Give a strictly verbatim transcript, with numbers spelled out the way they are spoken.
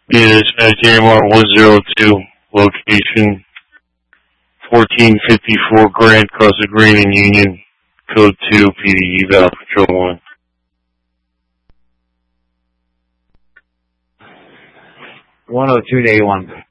Yeah, dispatch Amar one zero two, location fourteen fifty-four Grand Casa Green in Union, code two, P D eval patrol one. one oh two to A one.